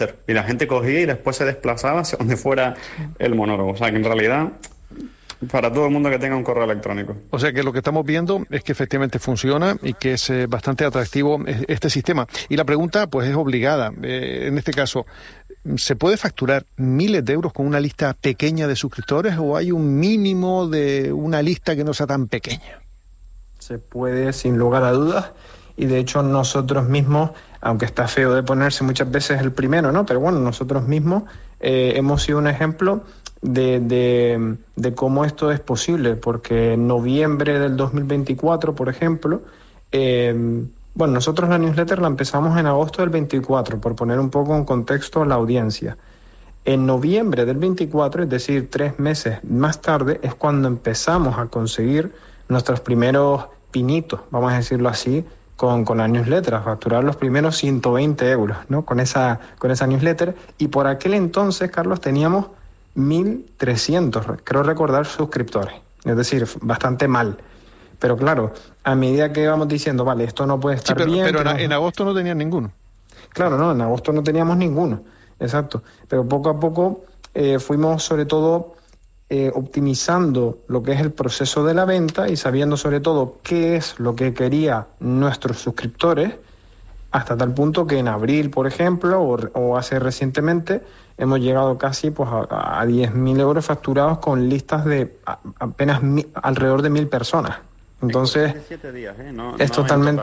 y la gente cogía y después se desplazaba hacia donde fuera el monólogo. O sea que en realidad, para todo el mundo que tenga un correo electrónico. O sea que lo que estamos viendo es que efectivamente funciona y que es bastante atractivo este sistema. Y la pregunta pues es obligada. En este caso, ¿se puede facturar miles de euros con una lista pequeña de suscriptores o hay un mínimo de una lista que no sea tan pequeña? Se puede, sin lugar a dudas, y de hecho nosotros mismos, aunque está feo de ponerse muchas veces el primero, ¿no? Pero bueno, nosotros mismos hemos sido un ejemplo de cómo esto es posible, porque en noviembre del 2024, por ejemplo, bueno, nosotros la newsletter la empezamos en agosto del 24, por poner un poco en contexto a la audiencia. En noviembre del 24, es decir, 3 meses más tarde, es cuando empezamos a conseguir nuestros primeros pinitos, vamos a decirlo así, con la newsletter, a facturar los primeros 120 euros, ¿no? Con esa newsletter. Y por aquel entonces, Carlos, teníamos 1.300, creo recordar, suscriptores. Es decir, bastante mal. Pero claro, a medida que íbamos diciendo, vale, esto no puede estar bien... Pero en agosto no tenían ninguno. Claro, no, en agosto no teníamos ninguno, exacto. Pero poco a poco fuimos sobre todo optimizando lo que es el proceso de la venta y sabiendo sobre todo qué es lo que querían nuestros suscriptores, hasta tal punto que en abril, por ejemplo, o hace recientemente, hemos llegado casi pues a 10.000 euros facturados con listas de apenas alrededor de 1.000 personas. Entonces, 7 días, es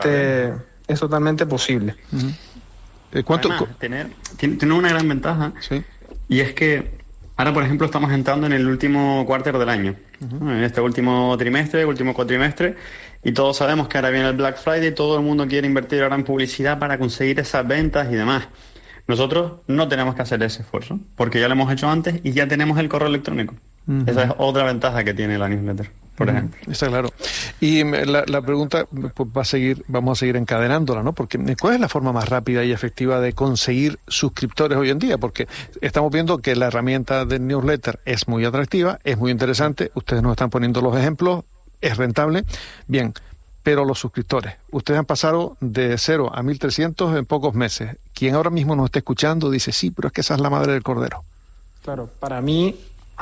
totalmente posible. Uh-huh. ¿Cuánto? Además, tiene una gran ventaja, sí, y es que ahora, por ejemplo, estamos entrando en el último cuarto del año, uh-huh, en este último trimestre, último cuatrimestre, y todos sabemos que ahora viene el Black Friday, todo el mundo quiere invertir ahora en publicidad para conseguir esas ventas y demás. Nosotros no tenemos que hacer ese esfuerzo, porque ya lo hemos hecho antes y ya tenemos el correo electrónico. Uh-huh. Esa es otra ventaja que tiene la newsletter, por ejemplo. Está claro. Y la pregunta pues vamos a seguir encadenándola, ¿no? Porque ¿cuál es la forma más rápida y efectiva de conseguir suscriptores hoy en día? Porque estamos viendo que la herramienta de newsletter es muy atractiva, es muy interesante, ustedes nos están poniendo los ejemplos, es rentable, bien, pero los suscriptores, ustedes han pasado de 0 a 1.300 en pocos meses. Quien ahora mismo nos está escuchando dice, sí, pero es que esa es la madre del cordero. Claro, para mí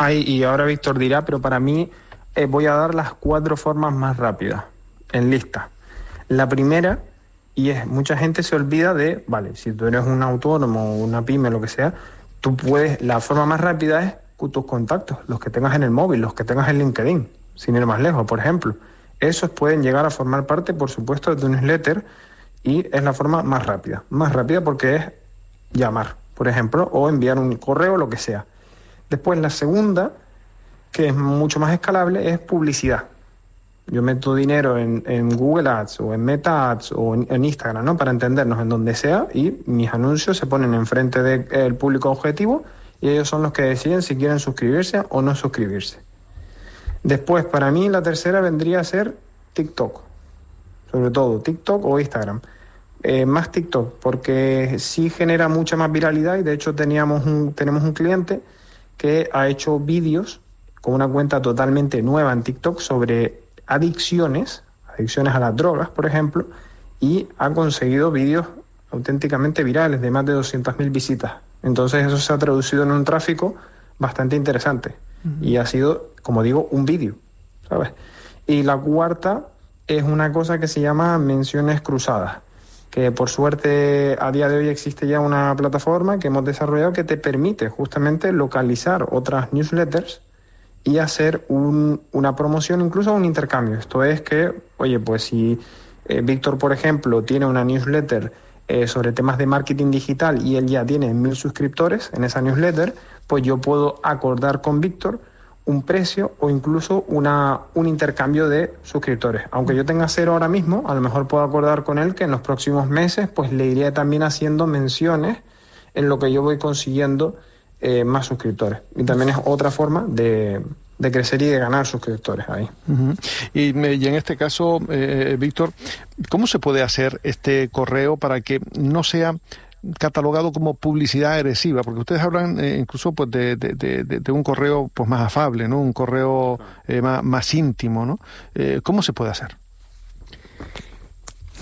y ahora Víctor dirá, pero para mí voy a dar las 4 formas más rápidas en lista. La primera, y es mucha gente se olvida de, vale, si tú eres un autónomo, una pyme, lo que sea, tú puedes, la forma más rápida es con tus contactos, los que tengas en el móvil, los que tengas en LinkedIn, sin ir más lejos, por ejemplo. Esos pueden llegar a formar parte, por supuesto, de tu newsletter y es la forma más rápida. Más rápida porque es llamar, por ejemplo, o enviar un correo, lo que sea. Después, la segunda, que es mucho más escalable, es publicidad. Yo meto dinero en Google Ads o en Meta Ads o en Instagram, ¿no? Para entendernos, en donde sea, y mis anuncios se ponen enfrente del público objetivo y ellos son los que deciden si quieren suscribirse o no suscribirse. Después, para mí, la tercera vendría a ser TikTok. Sobre todo TikTok o Instagram. Más TikTok, porque sí genera mucha más viralidad y de hecho tenemos un cliente que ha hecho vídeos con una cuenta totalmente nueva en TikTok sobre adicciones a las drogas, por ejemplo, y ha conseguido vídeos auténticamente virales de más de 200.000 visitas. Entonces eso se ha traducido en un tráfico bastante interesante. Uh-huh. Y ha sido, como digo, un vídeo, ¿sabes? Y la cuarta es una cosa que se llama menciones cruzadas, que por suerte a día de hoy existe ya una plataforma que hemos desarrollado que te permite justamente localizar otras newsletters y hacer una promoción, incluso un intercambio. Esto es que, oye, pues si Víctor, por ejemplo, tiene una newsletter sobre temas de marketing digital y él ya tiene 1.000 suscriptores en esa newsletter, pues yo puedo acordar con Víctor un precio o incluso un intercambio de suscriptores. Aunque yo tenga 0 ahora mismo, a lo mejor puedo acordar con él que en los próximos meses pues le iré también haciendo menciones en lo que yo voy consiguiendo más suscriptores. Y también es otra forma de crecer y de ganar suscriptores ahí. Uh-huh. Y en este caso, Víctor, ¿cómo se puede hacer este correo para que no sea catalogado como publicidad agresiva? Porque ustedes hablan incluso pues de un correo pues más afable, ¿no? Un correo más íntimo, ¿no? ¿Cómo se puede hacer?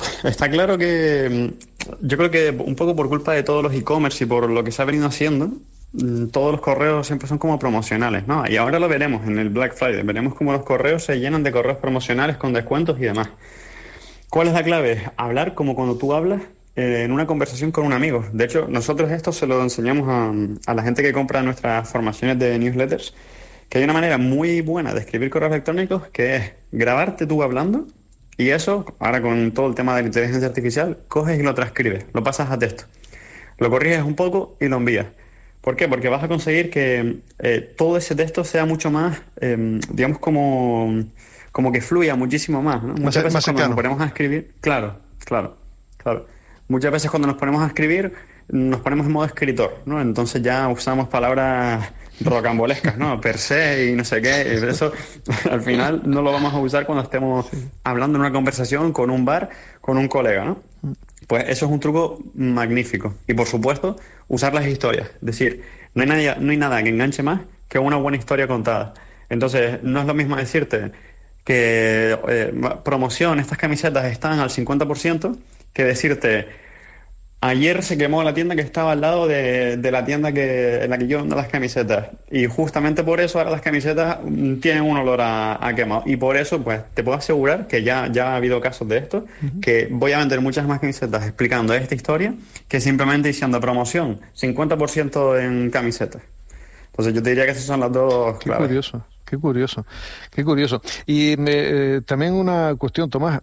Está claro que yo creo que un poco por culpa de todos los e-commerce y por lo que se ha venido haciendo, todos los correos siempre son como promocionales, ¿no? Y ahora lo veremos en el Black Friday, veremos cómo los correos se llenan de correos promocionales con descuentos y demás. ¿Cuál es la clave? Hablar como cuando tú hablas en una conversación con un amigo. De hecho, nosotros esto se lo enseñamos a la gente que compra nuestras formaciones de newsletters, que hay una manera muy buena de escribir correos electrónicos que es grabarte tú hablando y eso, ahora con todo el tema de la inteligencia artificial, coges y lo transcribes, lo pasas a texto, lo corriges un poco y lo envías. ¿Por qué? Porque vas a conseguir que todo ese texto sea mucho más, digamos, como que fluya muchísimo más, ¿no? Muchas veces cuando nos ponemos a escribir, claro. Muchas veces cuando nos ponemos a escribir, nos ponemos en modo escritor, ¿no? Entonces ya usamos palabras rocambolescas, ¿no? Per se y no sé qué. Y eso al final no lo vamos a usar cuando estemos hablando en una conversación con un bar, con un colega, ¿no? Pues eso es un truco magnífico. Y por supuesto, usar las historias. Es decir, no hay nada que enganche más que una buena historia contada. Entonces, no es lo mismo decirte que promoción, estas camisetas están al 50%, que decirte, ayer se quemó la tienda que estaba al lado de la tienda en la que yo vendo las camisetas. Y justamente por eso ahora las camisetas tienen un olor a quemado. Y por eso, pues, te puedo asegurar que ya ha habido casos de esto, que voy a vender muchas más camisetas explicando esta historia que simplemente diciendo promoción, 50% en camisetas. Entonces yo te diría que esas son las dos claves. Qué curioso. Y también una cuestión, Tomás,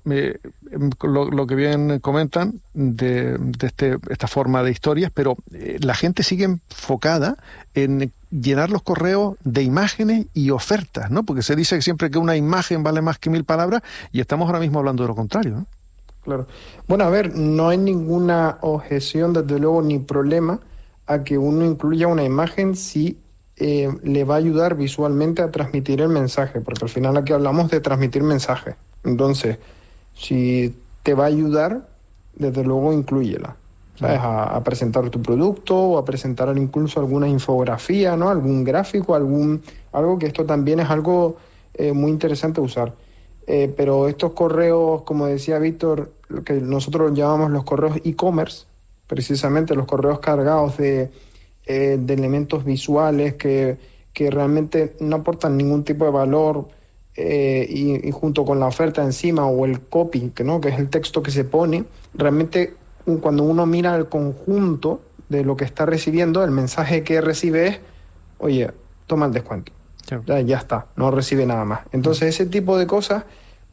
lo que bien comentan de esta forma de historias, pero la gente sigue enfocada en llenar los correos de imágenes y ofertas, ¿no? Porque se dice siempre que una imagen vale más que 1000 palabras y estamos ahora mismo hablando de lo contrario, ¿no? Claro. Bueno, a ver, no hay ninguna objeción, desde luego, ni problema a que uno incluya una imagen si le va a ayudar visualmente a transmitir el mensaje, porque al final aquí hablamos de transmitir mensaje. Entonces, si te va a ayudar, desde luego inclúyela, ¿sabes? A presentar tu producto o a presentar incluso alguna infografía, ¿no? Algún gráfico, algo que esto también es algo muy interesante usar. Pero estos correos, como decía Víctor, lo que nosotros llamamos los correos e-commerce, precisamente los correos cargados de elementos visuales que realmente no aportan ningún tipo de valor y junto con la oferta encima o el copy, que es el texto que se pone, realmente cuando uno mira el conjunto de lo que está recibiendo, el mensaje que recibe es, oye, toma el descuento. Ya está, no recibe nada más. Entonces ese tipo de cosas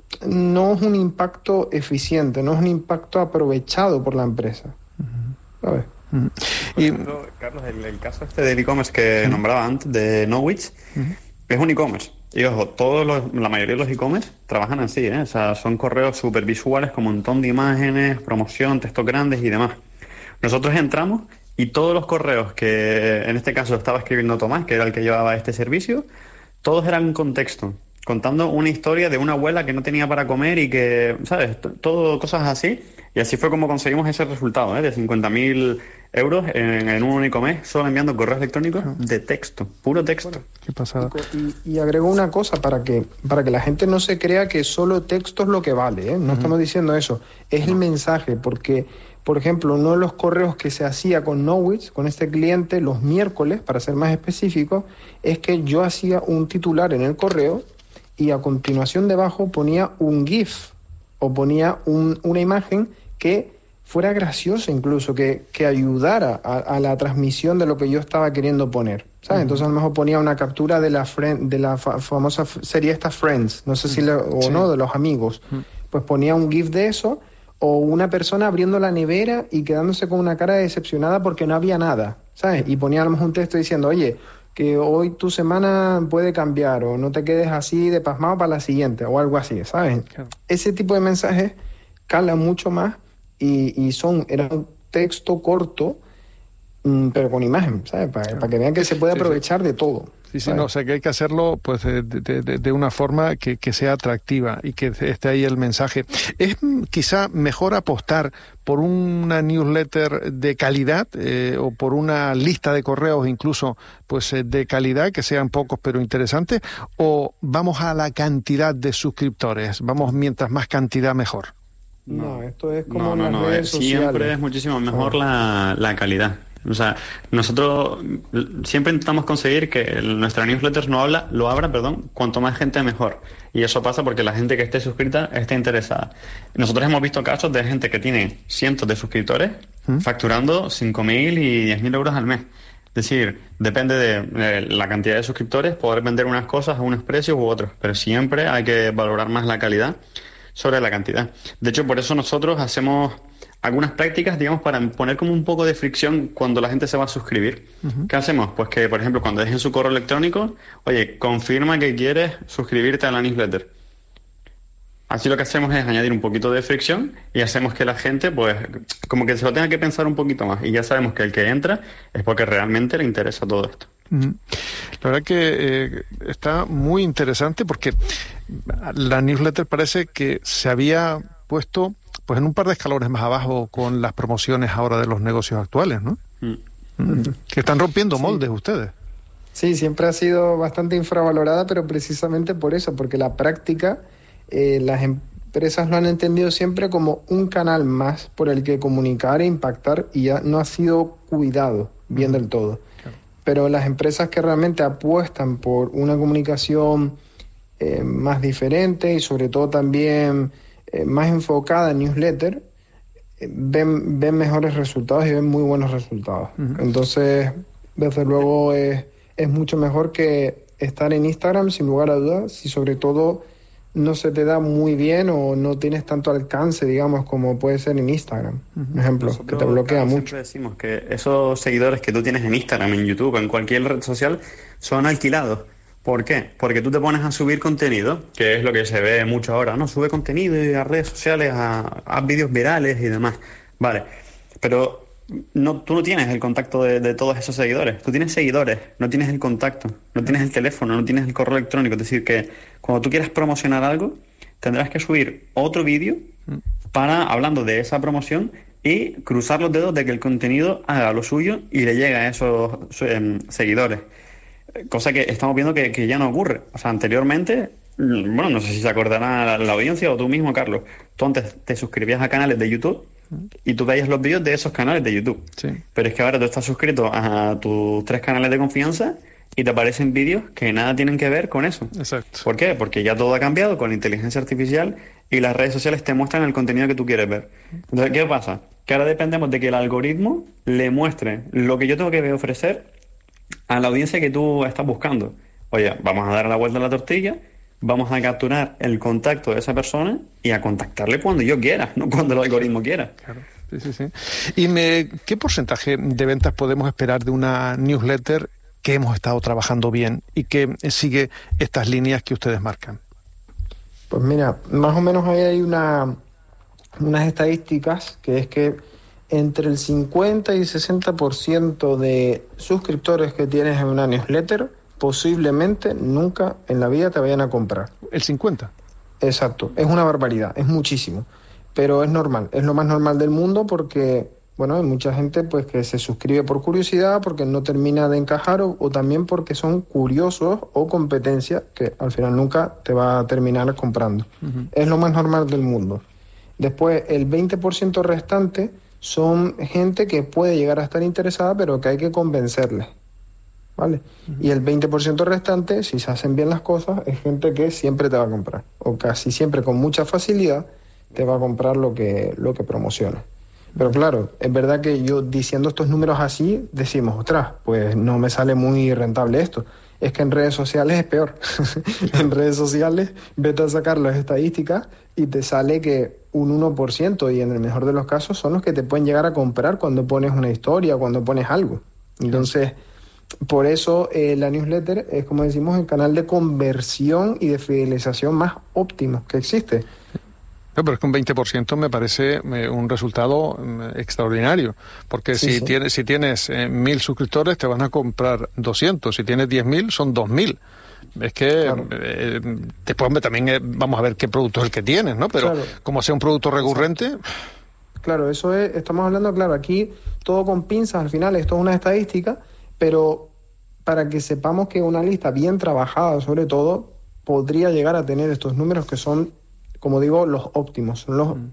no es un impacto eficiente, no es un impacto aprovechado por la empresa, ¿sabes? Por ejemplo, Carlos, el caso del e-commerce que nombraba antes, de Knowits, es un e-commerce. Y ojo, la mayoría de los e-commerce trabajan así, ¿eh? O sea, son correos súper visuales con un montón de imágenes, promoción, textos grandes y demás. Nosotros entramos y todos los correos que en este caso estaba escribiendo Tomás, que era el que llevaba este servicio, todos eran con texto, contando una historia de una abuela que no tenía para comer y que, ¿sabes? Todo cosas así. Y así fue como conseguimos ese resultado, de 50.000 euros en un único mes, solo enviando correos electrónicos de texto, puro texto. Bueno, qué pasada. Y agrego una cosa para que la gente no se crea que solo texto es lo que vale, ¿eh? No estamos diciendo eso, es el mensaje, porque, por ejemplo, uno de los correos que se hacía con Knowits, con este cliente, los miércoles, para ser más específico, es que yo hacía un titular en el correo y a continuación debajo ponía un GIF o ponía una imagen que fuera graciosa incluso, que ayudara a la transmisión de lo que yo estaba queriendo poner, ¿sabes? Entonces a lo mejor ponía una captura de la famosa serie esta Friends, no sé si no, de los amigos. Pues ponía un GIF de eso, o una persona abriendo la nevera y quedándose con una cara decepcionada porque no había nada, ¿sabes? Y ponía a lo mejor un texto diciendo, oye, que hoy tu semana puede cambiar, o no te quedes así de pasmado para la siguiente, o algo así, ¿sabes? Claro. Ese tipo de mensajes calan mucho más y era un texto corto, pero con imagen, ¿sabes? Para que vean que se puede aprovechar de todo. Sí, no, o sea que hay que hacerlo pues de una forma que sea atractiva y que esté ahí el mensaje. ¿Es quizá mejor apostar por una newsletter de calidad o por una lista de correos incluso pues de calidad, que sean pocos pero interesantes, o vamos a la cantidad de suscriptores? Vamos, mientras más cantidad mejor. No, esto es como las redes siempre sociales. es muchísimo mejor la calidad. O sea, nosotros siempre intentamos conseguir que nuestra newsletter lo abra, cuanto más gente mejor. Y eso pasa porque la gente que esté suscrita esté interesada. Nosotros hemos visto casos de gente que tiene cientos de suscriptores facturando 5.000 y 10.000 euros al mes. Es decir, depende de la cantidad de suscriptores, poder vender unas cosas a unos precios u otros. Pero siempre hay que valorar más la calidad sobre la cantidad. De hecho, por eso nosotros hacemos algunas prácticas, digamos, para poner como un poco de fricción cuando la gente se va a suscribir. ¿Qué hacemos? Pues que, por ejemplo, cuando dejen su correo electrónico, oye, confirma que quieres suscribirte a la newsletter. Así lo que hacemos es añadir un poquito de fricción y hacemos que la gente, pues, como que se lo tenga que pensar un poquito más. Y ya sabemos que el que entra es porque realmente le interesa todo esto. La verdad que está muy interesante porque la newsletter parece que se había puesto pues en un par de escalones más abajo con las promociones ahora de los negocios actuales, ¿no? Que están rompiendo moldes ustedes. Sí, siempre ha sido bastante infravalorada, pero precisamente por eso, porque la práctica, las empresas lo han entendido siempre como un canal más por el que comunicar e impactar y ya no ha sido cuidado bien del todo. Claro. Pero las empresas que realmente apuestan por una comunicación más diferente y sobre todo también más enfocada en newsletter, ven mejores resultados y ven muy buenos resultados. Entonces, desde luego es mucho mejor que estar en Instagram, sin lugar a dudas, si sobre todo no se te da muy bien o no tienes tanto alcance, digamos, como puede ser en Instagram, por ejemplo, nosotros, que te bloquea mucho. Siempre decimos que esos seguidores que tú tienes en Instagram, en YouTube, en cualquier red social, son alquilados. ¿Por qué? Porque tú te pones a subir contenido, que es lo que se ve mucho ahora, ¿no? Sube contenido a redes sociales, a vídeos virales y demás. Vale, pero tú no tienes el contacto de todos esos seguidores. Tú tienes seguidores, no tienes el contacto, no tienes el teléfono, no tienes el correo electrónico. Es decir, que cuando tú quieras promocionar algo, tendrás que subir otro vídeo hablando de esa promoción y cruzar los dedos de que el contenido haga lo suyo y le llegue a esos seguidores. Cosa que estamos viendo que ya no ocurre. O sea, anteriormente, bueno, no sé si se acordará la audiencia o tú mismo, Carlos. Tú antes te suscribías a canales de YouTube y tú veías los vídeos de esos canales de YouTube. Sí. Pero es que ahora tú estás suscrito a tus 3 canales de confianza y te aparecen vídeos que nada tienen que ver con eso. Exacto. ¿Por qué? Porque ya todo ha cambiado con la inteligencia artificial y las redes sociales te muestran el contenido que tú quieres ver. Entonces, ¿qué pasa? Que ahora dependemos de que el algoritmo le muestre lo que yo tengo que ofrecer a la audiencia que tú estás buscando. Oye, vamos a dar la vuelta a la tortilla, vamos a capturar el contacto de esa persona y a contactarle cuando yo quiera, no cuando el algoritmo quiera. Claro. Sí. ¿Y qué porcentaje de ventas podemos esperar de una newsletter que hemos estado trabajando bien y que sigue estas líneas que ustedes marcan? Pues mira, más o menos ahí hay unas estadísticas que es que entre el 50 y 60% de suscriptores que tienes en una newsletter posiblemente nunca en la vida te vayan a comprar. ¿El 50? Exacto, es una barbaridad, es muchísimo, pero es normal, es lo más normal del mundo porque, bueno, hay mucha gente pues que se suscribe por curiosidad, porque no termina de encajar o también porque son curiosos o competencia que al final nunca te va a terminar comprando. Es lo más normal del mundo. Después, el 20% restante son gente que puede llegar a estar interesada, pero que hay que convencerles, ¿vale? Y el 20% restante, si se hacen bien las cosas, es gente que siempre te va a comprar, o casi siempre con mucha facilidad te va a comprar lo que promociona. Pero claro, es verdad que yo diciendo estos números así, decimos, ostras, pues no me sale muy rentable esto. Es que en redes sociales es peor. En redes sociales vete a sacar las estadísticas y te sale que un 1%, y en el mejor de los casos son los que te pueden llegar a comprar cuando pones una historia, cuando pones algo. Entonces, por eso la newsletter es, como decimos, el canal de conversión y de fidelización más óptimo que existe. No, pero es que un 20% me parece un resultado extraordinario, porque si tienes 1.000 suscriptores te van a comprar 200, si tienes 10.000 son 2.000. Es que claro. Después también vamos a ver qué producto es el que tienes, ¿no? Pero claro, como sea un producto recurrente... Exacto. Claro, eso es, estamos hablando, claro, aquí todo con pinzas, al final esto es una estadística, pero para que sepamos que una lista bien trabajada, sobre todo, podría llegar a tener estos números que son, como digo, los óptimos, son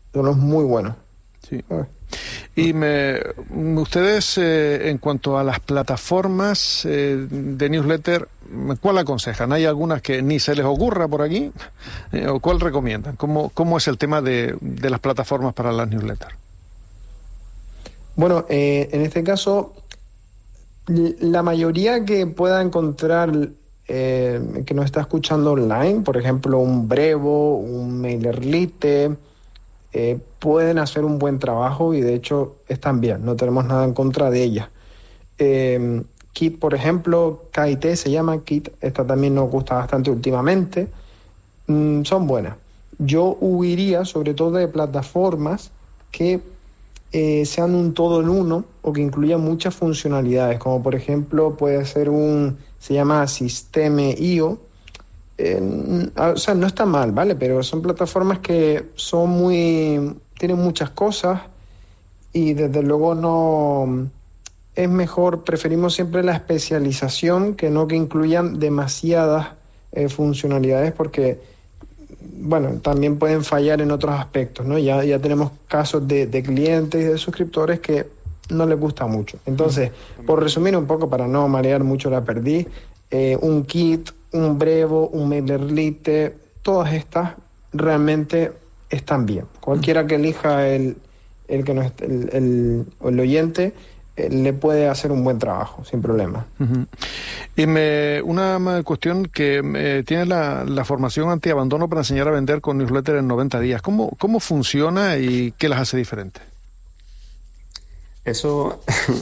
son los muy buenos. Sí. Y ustedes, en cuanto a las plataformas de newsletter, ¿cuál aconsejan? ¿Hay algunas que ni se les ocurra por aquí? ¿O cuál recomiendan? ¿Cómo es el tema de las plataformas para las newsletters? Bueno, en este caso, la mayoría que pueda encontrar que nos está escuchando online, por ejemplo, un Brevo, un MailerLite, pueden hacer un buen trabajo y de hecho están bien, no tenemos nada en contra de ellas. Kit, por ejemplo, KIT se llama Kit, esta también nos gusta bastante últimamente, son buenas. Yo huiría sobre todo de plataformas que sean un todo en uno o que incluyan muchas funcionalidades, como por ejemplo puede ser se llama Systeme.io. O sea, no está mal, ¿vale? Pero son plataformas que tienen muchas cosas y desde luego no es mejor, preferimos siempre la especialización que no que incluyan demasiadas funcionalidades porque, bueno, también pueden fallar en otros aspectos, ¿no? Ya tenemos casos de clientes y de suscriptores que no les gusta mucho. Entonces, por resumir un poco, para no marear mucho la perdiz, un Kit, un Brevo, un MailerLite, todas estas realmente están bien. Cualquiera que elija el oyente le puede hacer un buen trabajo, sin problema. Uh-huh. Y una cuestión que tiene la formación antiabandono para enseñar a vender con newsletter en 90 días. ¿Cómo funciona y qué las hace diferentes? Eso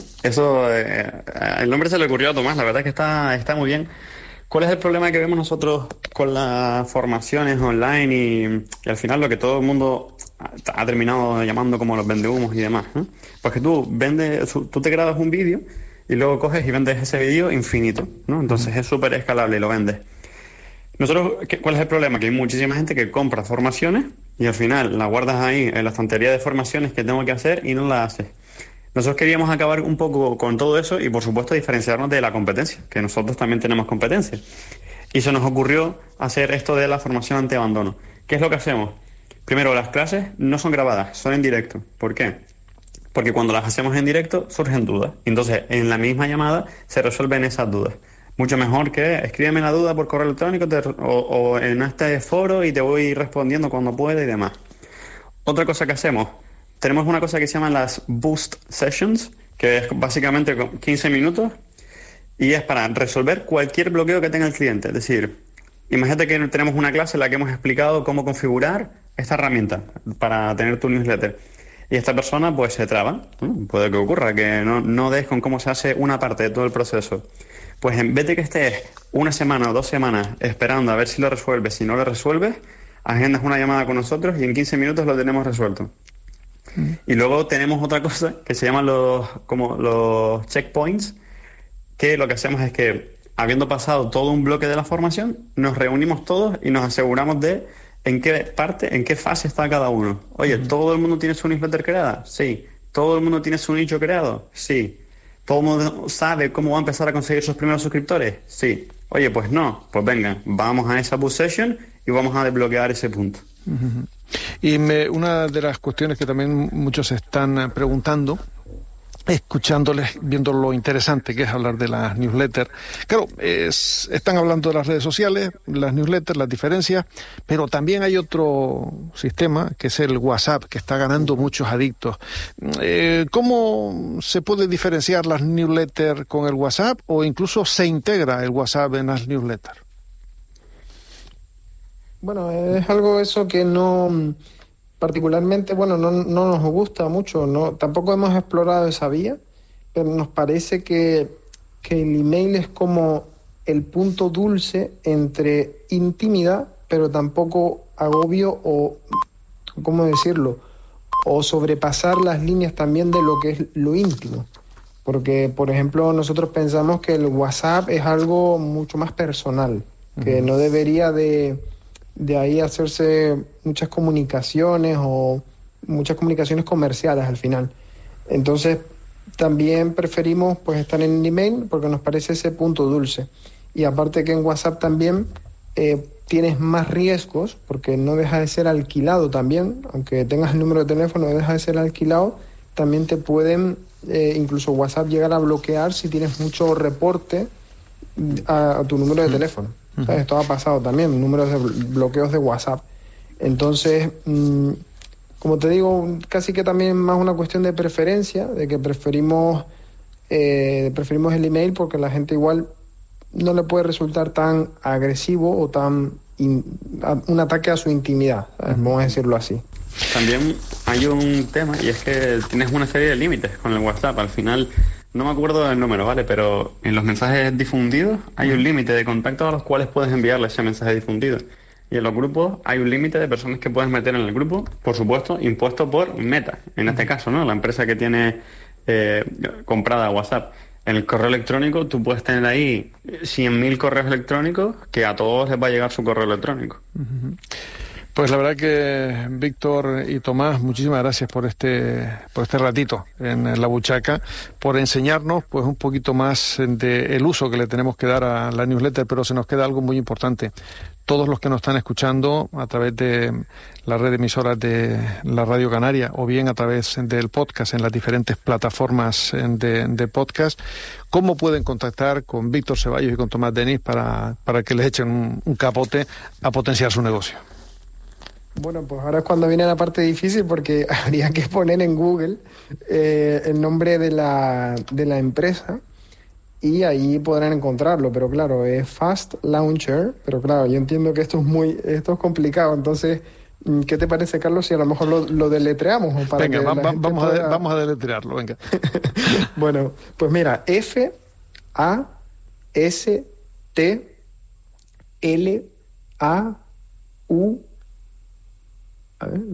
el nombre se le ocurrió a Tomás, la verdad es que está muy bien. ¿Cuál es el problema que vemos nosotros con las formaciones online y al final lo que todo el mundo ha terminado llamando como los vendehumos y demás, ¿no? Pues que tú te grabas un vídeo y luego coges y vendes ese vídeo infinito, ¿no? Entonces es súper escalable y lo vendes. ¿Cuál es el problema? Que hay muchísima gente que compra formaciones y al final la guardas ahí en la estantería de formaciones que tengo que hacer y no la haces. Nosotros queríamos acabar un poco con todo eso y, por supuesto, diferenciarnos de la competencia, que nosotros también tenemos competencia. Y se nos ocurrió hacer esto de la formación anti-abandono. ¿Qué es lo que hacemos? Primero, las clases no son grabadas, son en directo. ¿Por qué? Porque cuando las hacemos en directo surgen dudas. Entonces, en la misma llamada se resuelven esas dudas. Mucho mejor que escríbeme la duda por correo electrónico o en este foro y te voy respondiendo cuando pueda y demás. Otra cosa que hacemos... Tenemos una cosa que se llaman las Boost Sessions, que es básicamente 15 minutos y es para resolver cualquier bloqueo que tenga el cliente. Es decir, imagínate que tenemos una clase en la que hemos explicado cómo configurar esta herramienta para tener tu newsletter. Y esta persona pues se traba. Puede que ocurra, que no des con cómo se hace una parte de todo el proceso. Pues en vez de que estés una semana o 2 semanas esperando a ver si lo resuelves, si no lo resuelves, agendas una llamada con nosotros y en 15 minutos lo tenemos resuelto. Y luego tenemos otra cosa que se llaman los checkpoints, que lo que hacemos es que, habiendo pasado todo un bloque de la formación, nos reunimos todos y nos aseguramos de en qué fase está cada uno. Oye, ¿todo el mundo tiene su newsletter creada? Sí. ¿Todo el mundo tiene su nicho creado? Sí. ¿Todo el mundo sabe cómo va a empezar a conseguir sus primeros suscriptores? Sí. Oye, pues no. Pues venga, vamos a esa boost session y vamos a desbloquear ese punto. Uh-huh. Y una de las cuestiones que también muchos están preguntando, escuchándoles, viendo lo interesante que es hablar de las newsletters. Claro, están hablando de las redes sociales, las newsletters, las diferencias, pero también hay otro sistema, que es el WhatsApp, que está ganando muchos adictos. ¿Cómo se puede diferenciar las newsletters con el WhatsApp o incluso se integra el WhatsApp en las newsletters? Bueno, es algo eso que no particularmente, bueno, no nos gusta mucho, tampoco hemos explorado esa vía, pero nos parece que el email es como el punto dulce entre intimidad, pero tampoco agobio o, ¿cómo decirlo?, o sobrepasar las líneas también de lo que es lo íntimo. Porque, por ejemplo, nosotros pensamos que el WhatsApp es algo mucho más personal, que no debería de ahí hacerse muchas comunicaciones o muchas comunicaciones comerciales al final. Entonces, también preferimos pues estar en el email porque nos parece ese punto dulce. Y aparte que en WhatsApp también tienes más riesgos, porque no deja de ser alquilado también, aunque tengas el número de teléfono, no deja de ser alquilado, también te pueden, incluso WhatsApp, llegar a bloquear si tienes mucho reporte a tu número de teléfono. ¿Sabes? Esto ha pasado también, números de bloqueos de WhatsApp. Entonces, como te digo, casi que también más una cuestión de preferencia, de que preferimos el email porque la gente igual no le puede resultar tan agresivo o tan un ataque a su intimidad, ¿sabes? Vamos a decirlo así. También hay un tema, y es que tienes una serie de límites con el WhatsApp. Al final, no me acuerdo del número, ¿vale? Pero en los mensajes difundidos hay un límite de contactos a los cuales puedes enviarle ese mensaje difundido. Y en los grupos hay un límite de personas que puedes meter en el grupo, por supuesto, impuesto por Meta, en este caso, ¿no? La empresa que tiene comprada WhatsApp. En el correo electrónico tú puedes tener ahí 100.000 correos electrónicos que a todos les va a llegar su correo electrónico. Pues la verdad que Víctor y Tomás, muchísimas gracias por este ratito en La Buchaca, por enseñarnos pues un poquito más del uso que le tenemos que dar a la newsletter, pero se nos queda algo muy importante. Todos los que nos están escuchando a través de la red de emisoras de la Radio Canaria o bien a través del podcast en las diferentes plataformas de podcast, ¿cómo pueden contactar con Víctor Ceballos y con Tomás Denis para que les echen un capote a potenciar su negocio? Bueno, pues ahora es cuando viene la parte difícil porque habría que poner en Google el nombre de la empresa y ahí podrán encontrarlo, pero claro, es Fast Launcher, pero claro, yo entiendo que esto es complicado, entonces, ¿qué te parece, Carlos, si a lo mejor lo deletreamos? O para venga, que vamos a deletrearlo, venga. Bueno, pues mira, F-A-S-T-L-A-U A ver,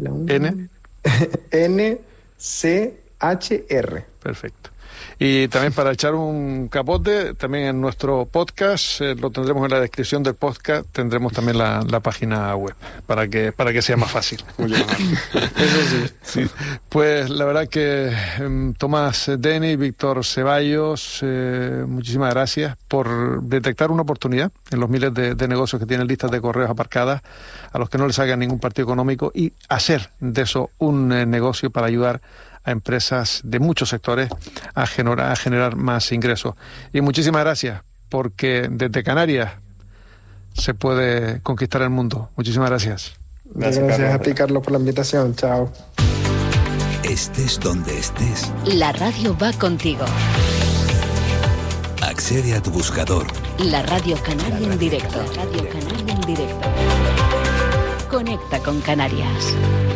N-C-H-R. Perfecto. Y también para echar un capote, también en nuestro podcast, lo tendremos en la descripción del podcast, tendremos también la página web, para que sea más fácil. Eso sí. Pues la verdad que Tomás Denis, Víctor Ceballos, muchísimas gracias por detectar una oportunidad en los miles de negocios que tienen listas de correos aparcadas, a los que no les hagan ningún partido económico, y hacer de eso un negocio para ayudar a empresas de muchos sectores a generar más ingresos. Y muchísimas gracias, porque desde Canarias se puede conquistar el mundo. Muchísimas gracias. Gracias a ti, Carlos, por la invitación. Chao. Estés donde estés, la radio va contigo. Accede a tu buscador. La Radio Canaria en directo. Radio Canaria en directo. Conecta con Canarias.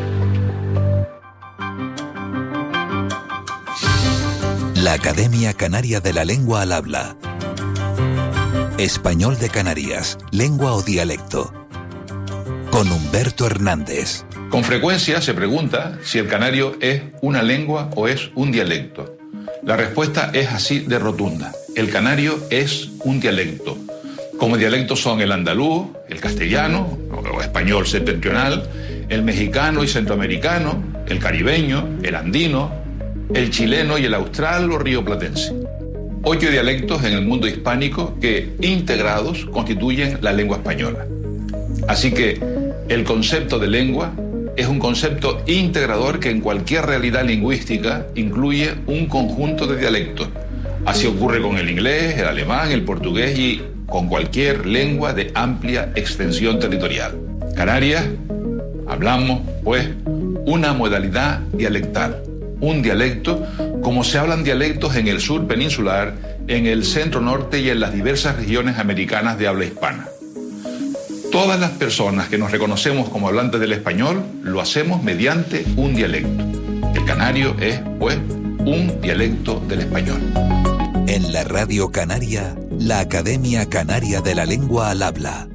La Academia Canaria de la Lengua al Habla. Español de Canarias, lengua o dialecto. Con Humberto Hernández. Con frecuencia se pregunta si el canario es una lengua o es un dialecto. La respuesta es así de rotunda. El canario es un dialecto. Como dialectos son el andaluz, el castellano o español septentrional, el mexicano y centroamericano, el caribeño, el andino, el chileno y el austral o rioplatense. 8 dialectos en el mundo hispánico que, integrados, constituyen la lengua española. Así que el concepto de lengua es un concepto integrador que en cualquier realidad lingüística incluye un conjunto de dialectos. Así ocurre con el inglés, el alemán, el portugués y con cualquier lengua de amplia extensión territorial. Canarias, hablamos, pues, una modalidad dialectal. Un dialecto, como se hablan dialectos en el sur peninsular, en el centro norte y en las diversas regiones americanas de habla hispana. Todas las personas que nos reconocemos como hablantes del español lo hacemos mediante un dialecto. El canario es, pues, un dialecto del español. En la Radio Canaria, la Academia Canaria de la Lengua al Habla.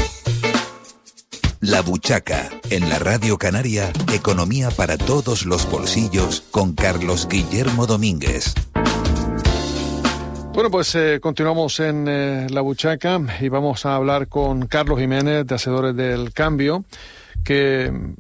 La Buchaca, en la Radio Canaria, economía para todos los bolsillos, con Carlos Guillermo Domínguez. Bueno, pues continuamos en La Buchaca y vamos a hablar con Carlos Jiménez, de Hacedores del Cambio, que, bueno,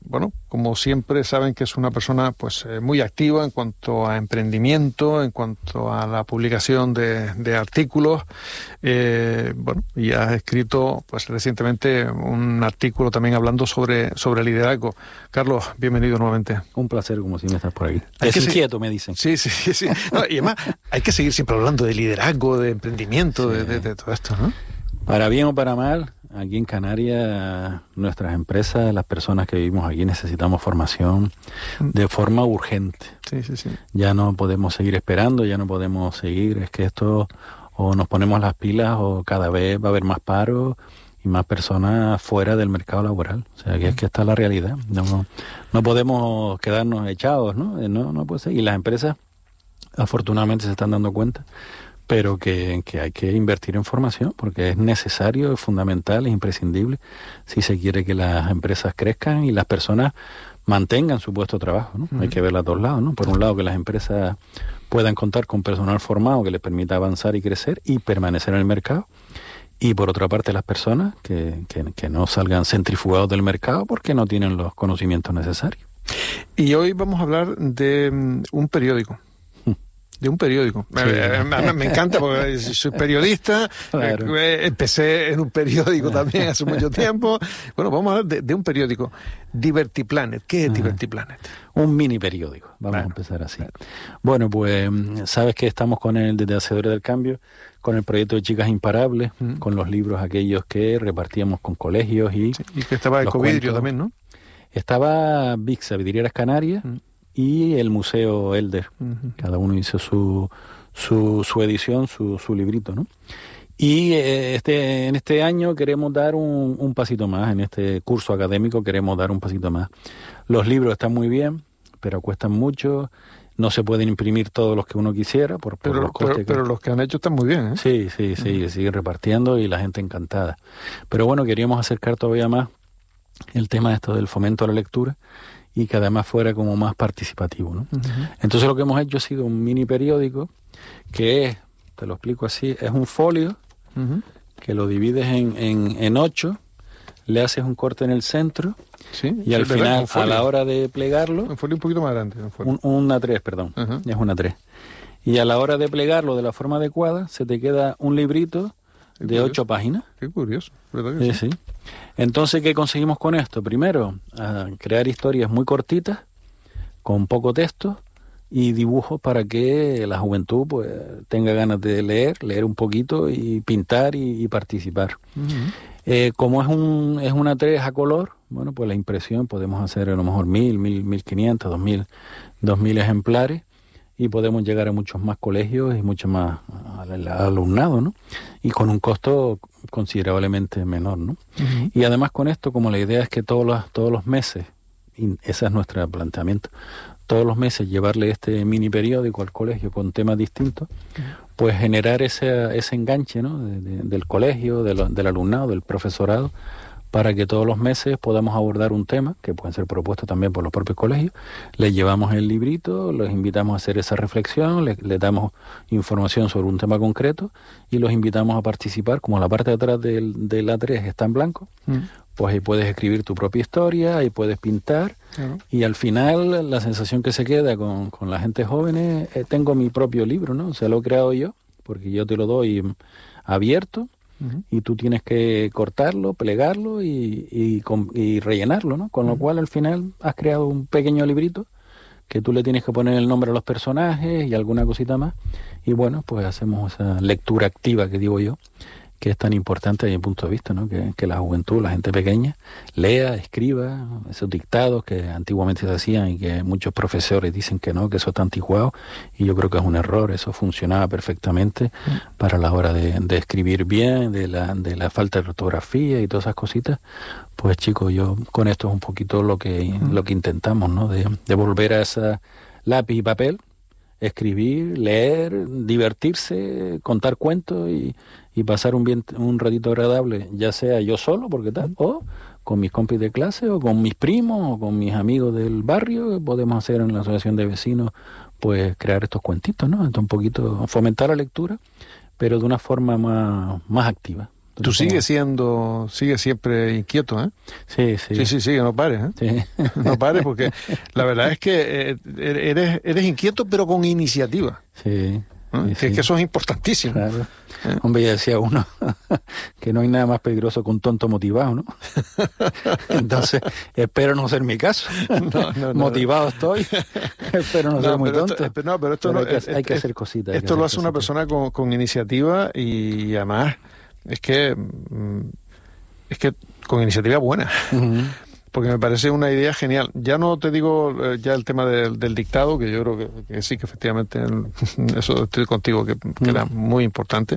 como siempre, saben que es una persona pues muy activa en cuanto a emprendimiento, en cuanto a la publicación de artículos. Bueno, y ha escrito pues recientemente un artículo también hablando sobre liderazgo. Carlos, bienvenido nuevamente. Un placer, como siempre, estar por aquí. Desinquieto, me dicen. Sí. No, y además, hay que seguir siempre hablando de liderazgo, de emprendimiento, Sí. de todo esto, ¿no? Para bien o para mal, aquí en Canarias, nuestras empresas, las personas que vivimos aquí necesitamos formación de forma urgente. Sí. Ya no podemos seguir esperando, ya no podemos seguir. Es que esto, o nos ponemos las pilas, o cada vez va a haber más paro y más personas fuera del mercado laboral. O sea, que es que esta es la realidad. No podemos quedarnos echados, ¿no? No puede ser. Y las empresas, afortunadamente, se están dando cuenta, pero que hay que invertir en formación porque es necesario, es fundamental, es imprescindible si se quiere que las empresas crezcan y las personas mantengan su puesto de trabajo, ¿no? Hay que ver los dos lados, ¿no? Por un lado, que las empresas puedan contar con personal formado que les permita avanzar y crecer y permanecer en el mercado, y por otra parte las personas que no salgan centrifugados del mercado porque no tienen los conocimientos necesarios. Y hoy vamos a hablar de un periódico. De un periódico. Sí. Me encanta porque soy periodista, Claro. Empecé en un periódico también hace mucho tiempo. Bueno, vamos a hablar de un periódico, Divertiplanet. ¿Qué es Divertiplanet? Un mini periódico, vamos a empezar así. Bueno, pues sabes que estamos desde Hacedores del Cambio, con el proyecto de Chicas Imparables, con los libros aquellos que repartíamos con colegios y... Sí, y que estaba Ecovidrio también, ¿no? Estaba Vixa, Vidrieras Canarias, y el Museo Elder. Cada uno hizo su edición, su librito, ¿no? Y en este año queremos dar un pasito más, en este curso académico queremos dar un pasito más. Los libros están muy bien, pero cuestan mucho, no se pueden imprimir todos los que uno quisiera por los costes. Pero los que han hecho están muy bien, ¿eh? Sí, siguen repartiendo y la gente encantada. Pero bueno, queríamos acercar todavía más el tema esto del fomento a la lectura y que además fuera como más participativo, ¿no? Entonces lo que hemos hecho ha sido un mini periódico que es, te lo explico así, es un folio que lo divides en 8, le haces un corte en el centro, Sí, y al final, a la hora de plegarlo, un folio un poquito más grande. una 3, perdón, es una 3. Y a la hora de plegarlo de la forma adecuada, se te queda un librito de 8 páginas. Qué curioso, ¿verdad que Sí. Entonces, ¿qué conseguimos con esto? Primero, crear historias muy cortitas, con poco texto y dibujos para que la juventud pues tenga ganas de leer un poquito y pintar y participar. Como es una 3 a color, bueno, pues la impresión podemos hacer a lo mejor 1000, 1500, 2000 ejemplares, y podemos llegar a muchos más colegios y mucho más al alumnado, ¿no? Y con un costo considerablemente menor, ¿no? Y además con esto, como la idea es que todos los meses, y ese es nuestro planteamiento, todos los meses llevarle este mini periódico al colegio con temas distintos, pues generar ese enganche, ¿no? Del colegio, del alumnado, del profesorado, para que todos los meses podamos abordar un tema, que pueden ser propuestos también por los propios colegios, les llevamos el librito, los invitamos a hacer esa reflexión, les damos información sobre un tema concreto y los invitamos a participar. Como la parte de atrás del A3 está en blanco, pues ahí puedes escribir tu propia historia, ahí puedes pintar, y al final la sensación que se queda con la gente joven es, tengo mi propio libro, ¿no? O sea, lo he creado yo, porque yo te lo doy abierto, y tú tienes que cortarlo, plegarlo y rellenarlo, ¿no? Con lo cual al final has creado un pequeño librito que tú le tienes que poner el nombre a los personajes y alguna cosita más, y bueno, pues hacemos esa lectura activa que digo yo, que es tan importante desde mi punto de vista, ¿no? Que la juventud, la gente pequeña, lea, escriba esos dictados que antiguamente se hacían y que muchos profesores dicen que no, que eso está anticuado, y yo creo que es un error. Eso funcionaba perfectamente para la hora de escribir bien, de la falta de ortografía y todas esas cositas. Pues chicos, yo con esto es un poquito lo que intentamos, ¿no? De volver a esa lápiz y papel, escribir, leer, divertirse, contar cuentos y pasar un ratito agradable, ya sea yo solo, porque tal, o con mis compis de clase, o con mis primos, o con mis amigos del barrio. Podemos hacer en la asociación de vecinos, pues crear estos cuentitos, ¿no? Entonces un poquito fomentar la lectura, pero de una forma más activa, Tú sigues siempre inquieto, ¿eh? Sí, que no pares, ¿eh? Sí. No pares, porque la verdad es que eres inquieto, pero con iniciativa. Sí. Que eso es importantísimo. Claro. Hombre, ya decía uno que no hay nada más peligroso que un tonto motivado, ¿no? Entonces, espero no ser mi caso. No, motivado estoy, espero no ser muy tonto. Pero esto hay que hacer cositas. Esto lo hace una persona con iniciativa y además es que con iniciativa buena. Uh-huh. Porque me parece una idea genial. Ya no te digo ya el tema del dictado, que yo creo que sí, que efectivamente eso estoy contigo, que era muy importante.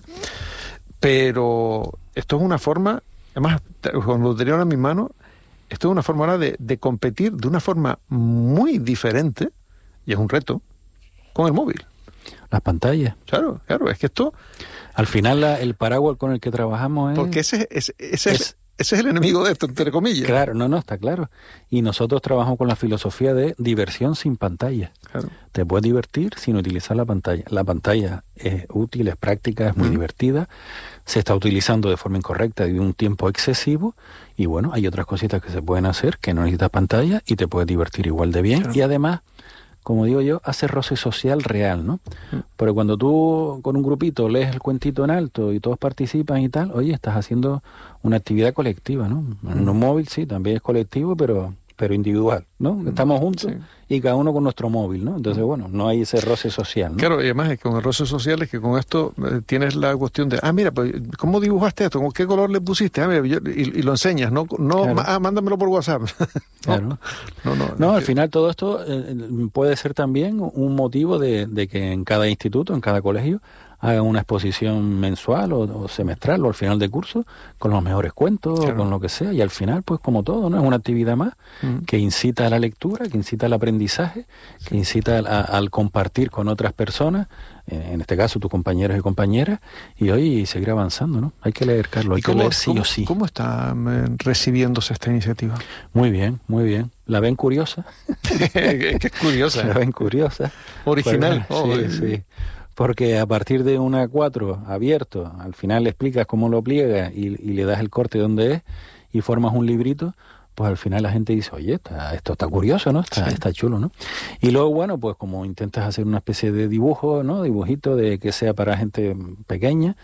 Pero esto es una forma, además, cuando lo tenía en mis manos, esto es una forma ahora de competir de una forma muy diferente, y es un reto, con el móvil. Las pantallas. Claro, es que esto... Al final el paraguas con el que trabajamos es... Porque ese es el enemigo de esto, entre comillas. Claro, está claro. Y nosotros trabajamos con la filosofía de diversión sin pantalla. Claro. Te puedes divertir sin utilizar la pantalla. La pantalla es útil, es práctica, es muy divertida. Se está utilizando de forma incorrecta y de un tiempo excesivo. Y bueno, hay otras cositas que se pueden hacer que no necesitas pantalla y te puedes divertir igual de bien. Claro. Y además, como digo yo, hace roce social real, ¿no? Pero cuando tú con un grupito lees el cuentito en alto y todos participan y tal, oye, estás haciendo una actividad colectiva, ¿no? En un móvil sí, también es colectivo, pero individual, ¿no? Estamos juntos y cada uno con nuestro móvil, ¿no? Entonces, bueno, no hay ese roce social, ¿no? Claro, y además es que con el roce social es que con esto tienes la cuestión de, mira, pues, ¿cómo dibujaste esto? ¿Con qué color le pusiste? Mira, y lo enseñas, ¿no? Claro. Mándamelo por WhatsApp. Claro. No, al final todo esto puede ser también un motivo de que en cada instituto, en cada colegio, hagan una exposición mensual o semestral o al final de curso con los mejores cuentos, claro, o con lo que sea, y al final, pues como todo, ¿no? Es una actividad más que incita a la lectura, que incita al aprendizaje, que incita al compartir con otras personas, en este caso tus compañeros y compañeras, y hoy seguir avanzando, ¿no? Hay que leer, Carlos, hay que leer sí o sí. ¿Cómo está recibiéndose esta iniciativa? Muy bien, muy bien. ¿La ven curiosa? Que es curiosa. La ven curiosa. Original. Sí. Porque a partir de un A4 abierto, al final le explicas cómo lo pliega y le das el corte donde es y formas un librito, pues al final la gente dice, oye, esto está curioso, ¿no? Está chulo, ¿no? Y luego, bueno, pues como intentas hacer una especie de dibujo, ¿no? Dibujito de que sea para gente pequeña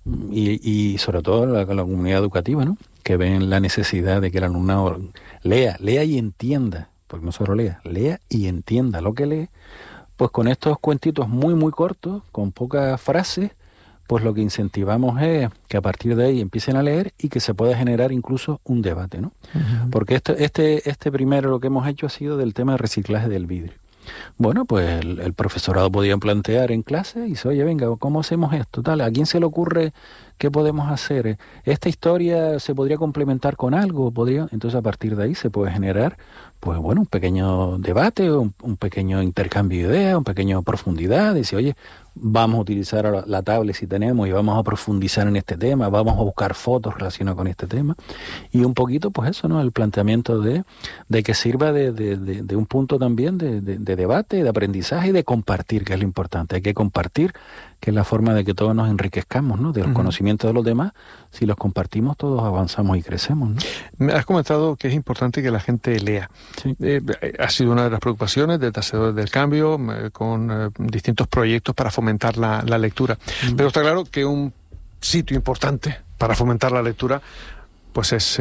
y sobre todo la comunidad educativa, ¿no? Que ven la necesidad de que el alumnado lea y entienda, porque no solo lea y entienda lo que lee. Pues con estos cuentitos muy, muy cortos, con pocas frases, pues lo que incentivamos es que a partir de ahí empiecen a leer y que se pueda generar incluso un debate, ¿no? Uh-huh. Porque este primero lo que hemos hecho ha sido del tema de reciclaje del vidrio. Bueno, pues el profesorado podía plantear en clase y dice, oye, venga, ¿cómo hacemos esto? Tal, ¿a quién se le ocurre qué podemos hacer? ¿Esta historia se podría complementar con algo? Entonces a partir de ahí se puede generar, pues bueno, un pequeño debate, un pequeño intercambio de ideas, un pequeño profundidad, dice, oye, vamos a utilizar la tablet si tenemos y vamos a profundizar en este tema, vamos a buscar fotos relacionadas con este tema y un poquito, pues eso, ¿no? El planteamiento de que sirva de un punto también de debate, de aprendizaje y de compartir, que es lo importante. Hay que compartir, que es la forma de que todos nos enriquezcamos, ¿no? De los conocimientos de los demás. Si los compartimos, todos avanzamos y crecemos, ¿no? Me has comentado que es importante que la gente lea. Sí. Ha sido una de las preocupaciones de Hacedores del Cambio, con distintos proyectos para fomentar la lectura. Pero está claro que un sitio importante para fomentar la lectura pues es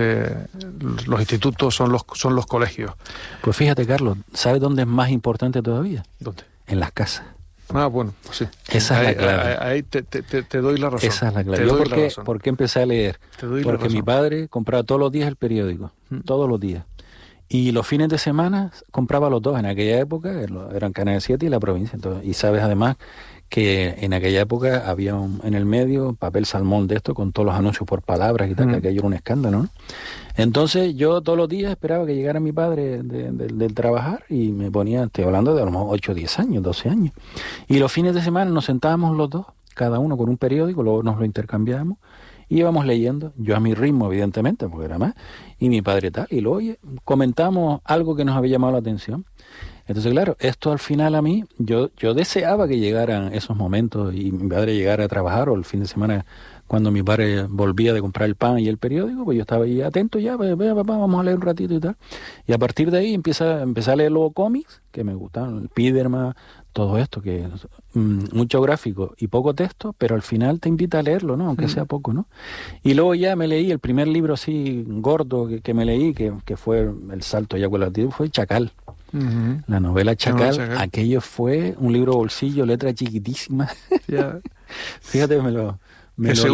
los institutos, son los colegios. Pues fíjate, Carlos, ¿sabes dónde es más importante todavía? ¿Dónde? En las casas. Bueno, sí. Esa es la clave. Ahí te doy la razón. Esa es la clave. Yo ¿por qué empecé a leer? Porque mi padre compraba todos los días el periódico, todos los días. Y los fines de semana compraba los dos. En aquella época eran Canal 7 y La Provincia. Entonces, y sabes además que en aquella época había en el medio papel salmón de esto con todos los anuncios por palabras y tal, que aquello era un escándalo, ¿no? Entonces yo todos los días esperaba que llegara mi padre del trabajar y me ponía, estoy hablando de a lo mejor 8, 10 años, 12 años. Y los fines de semana nos sentábamos los dos, cada uno con un periódico, luego nos lo intercambiábamos y íbamos leyendo, yo a mi ritmo evidentemente, porque era más, y mi padre tal, y luego comentamos algo que nos había llamado la atención. Entonces, claro, esto al final a mí, yo deseaba que llegaran esos momentos y mi padre llegara a trabajar, o el fin de semana cuando mi padre volvía de comprar el pan y el periódico, pues yo estaba ahí atento, ya, vea papá, vamos a leer un ratito y tal. Y a partir de ahí empecé a leer luego cómics, que me gustaban, el Spiderman, todo esto, que mucho gráfico y poco texto, pero al final te invita a leerlo, ¿no? Aunque sea poco, ¿no? Y luego ya me leí el primer libro así gordo que me leí, que fue el salto ya cualitativo, fue Chacal. La novela Chacal, aquello fue un libro bolsillo, letra chiquitísima. Yeah. Fíjate, me lo leí.